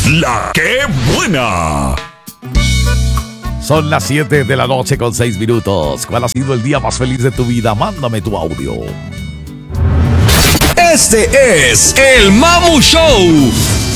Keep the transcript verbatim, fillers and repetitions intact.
La que buena. Son las siete de la noche con seis minutos. ¿Cuál ha sido el día más feliz de tu vida? Mándame tu audio. Este es el Mamu Show.